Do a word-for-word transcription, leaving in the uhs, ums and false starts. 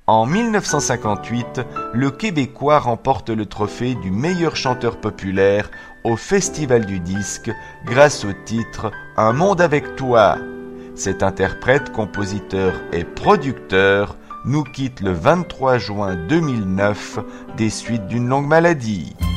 En mille neuf cent cinquante-huit, le Québécois remporte le trophée du meilleur chanteur populaire au Festival du disque grâce au titre « Un monde avec toi ». Cet interprète, compositeur et producteur nous quitte le vingt-trois juin deux mille neuf des suites d'une longue maladie.